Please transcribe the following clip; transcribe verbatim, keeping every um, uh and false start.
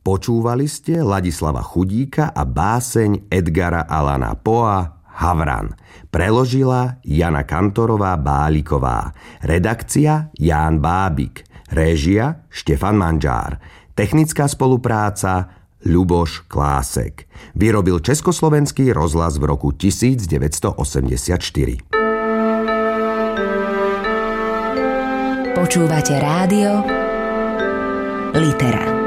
Počúvali ste Ladislava Chudíka a báseň Edgara Allana Poea Havran. Preložila Jana Kantorová Báliková. Redakcia Ján Bábik. Réžia Štefan Manžár. Technická spolupráca Ľuboš Klásek. Vyrobil Československý rozhlas v roku devätnásťstoosemdesiatštyri. Počúvate rádio Litera.